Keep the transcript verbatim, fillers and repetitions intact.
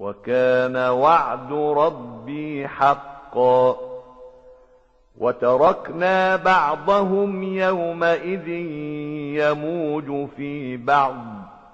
وكان وعد ربي حقا. وتركنا بعضهم يومئذ يموج في بعض